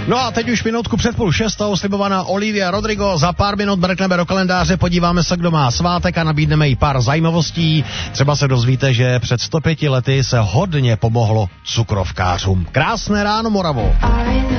No a teď už minutku před 5:30 slibovaná Olivia Rodrigo. Za pár minut mrkneme do kalendáře, podíváme se, kdo má svátek a nabídneme jí pár zajímavostí. Třeba se dozvíte, že před 105 lety se hodně pomohlo cukrovkářům. Krásné ráno, Moravo.